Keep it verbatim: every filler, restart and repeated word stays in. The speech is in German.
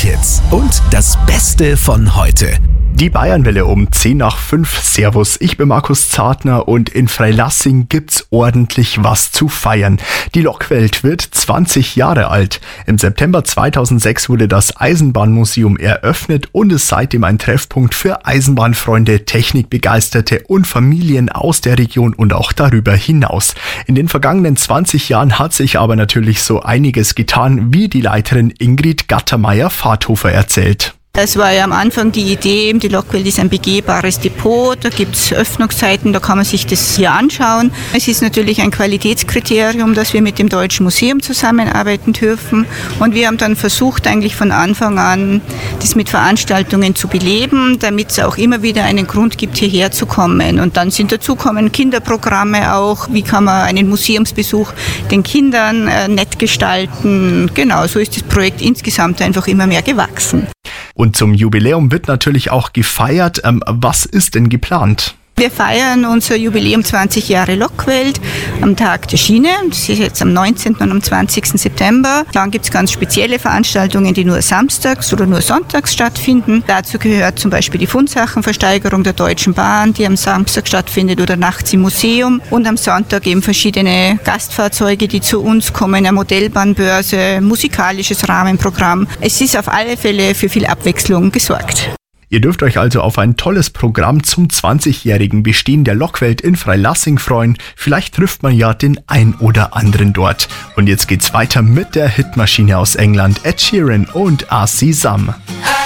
Hits und das Beste von heute. Die Bayernwelle um zehn nach fünf. Servus, ich bin Markus Zartner und in Freilassing gibt's ordentlich was zu feiern. Die Lokwelt wird zwanzig Jahre alt. Im September zweitausendsechs wurde das Eisenbahnmuseum eröffnet und ist seitdem ein Treffpunkt für Eisenbahnfreunde, Technikbegeisterte und Familien aus der Region und auch darüber hinaus. In den vergangenen zwanzig Jahren hat sich aber natürlich so einiges getan, wie die Leiterin Ingrid Gattermeier-Fahrthofer erzählt. Das war ja am Anfang die Idee, die Lokwelt ist ein begehbares Depot, da gibt es Öffnungszeiten, da kann man sich das hier anschauen. Es ist natürlich ein Qualitätskriterium, dass wir mit dem Deutschen Museum zusammenarbeiten dürfen und wir haben dann versucht, eigentlich von Anfang an das mit Veranstaltungen zu beleben, damit es auch immer wieder einen Grund gibt, hierher zu kommen. Und dann sind dazukommen Kinderprogramme auch, wie kann man einen Museumsbesuch den Kindern äh, nett gestalten. Genau, so ist das Projekt insgesamt einfach immer mehr gewachsen. Und zum Jubiläum wird natürlich auch gefeiert. Ähm, was ist denn geplant? Wir feiern unser Jubiläum zwanzig Jahre Lokwelt am Tag der Schiene. Das ist jetzt am neunzehnten und am zwanzigsten September. Dann gibt es ganz spezielle Veranstaltungen, die nur samstags oder nur sonntags stattfinden. Dazu gehört zum Beispiel die Fundsachenversteigerung der Deutschen Bahn, die am Samstag stattfindet oder nachts im Museum. Und am Sonntag eben verschiedene Gastfahrzeuge, die zu uns kommen, eine Modellbahnbörse, musikalisches Rahmenprogramm. Es ist auf alle Fälle für viel Abwechslung gesorgt. Ihr dürft euch also auf ein tolles Programm zum zwanzigjährigen Bestehen der Lokwelt in Freilassing freuen. Vielleicht trifft man ja den ein oder anderen dort. Und jetzt geht's weiter mit der Hitmaschine aus England, Ed Sheeran und R C Sam.